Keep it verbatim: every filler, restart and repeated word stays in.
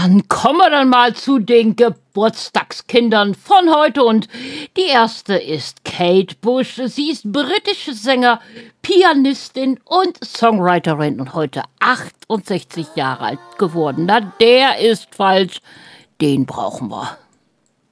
Dann kommen wir dann mal zu den Geburtstagskindern von heute. Und die erste ist Kate Bush. Sie ist britische Sänger, Pianistin und Songwriterin und heute achtundsechzig Jahre alt geworden. Na, der ist falsch. Den brauchen wir.